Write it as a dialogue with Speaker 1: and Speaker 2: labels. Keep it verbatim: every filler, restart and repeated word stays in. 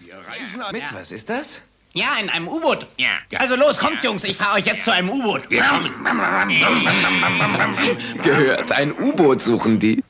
Speaker 1: Wir reisen an...
Speaker 2: Mit, was ist das?
Speaker 3: Ja, in einem U-Boot.
Speaker 1: Ja.
Speaker 3: Also los, kommt, Jungs, ich fahre euch jetzt zu einem U-Boot.
Speaker 1: Wir kommen.
Speaker 2: Gehört, ein U-Boot suchen die.